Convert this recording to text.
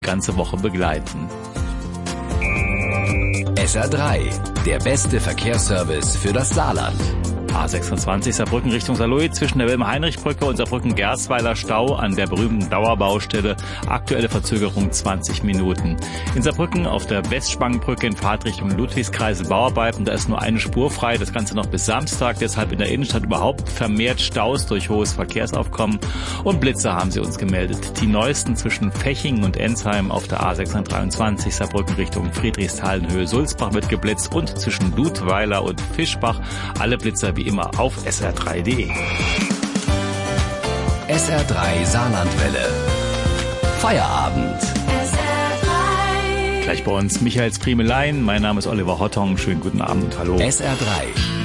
ganze Woche begleiten. SR3, der beste Verkehrsservice für das Saarland. A26 Saarbrücken Richtung Saarlouis zwischen der Wilhelm-Heinrich-Brücke und Saarbrücken-Gersweiler Stau an der berühmten Dauerbaustelle. Aktuelle Verzögerung 20 Minuten. In Saarbrücken auf der Westspangenbrücke in Fahrtrichtung Ludwigskreisel Bauarbeiten. Da ist nur eine Spur frei. Das Ganze noch bis Samstag. Deshalb in der Innenstadt überhaupt vermehrt Staus durch hohes Verkehrsaufkommen. Und Blitze haben sie uns gemeldet. Die neuesten zwischen Fechingen und Ensheim auf der A623 Saarbrücken Richtung Friedrichshalenhöhe-Sulzbach wird geblitzt und zwischen Ludweiler und Fischbach. Alle Blitzer wie immer auf sr3.de. SR3 Saarlandwelle. Feierabend. Gleich bei uns Michael Striemelein. Mein Name ist Oliver Hottong. Schönen guten Abend und hallo. SR3.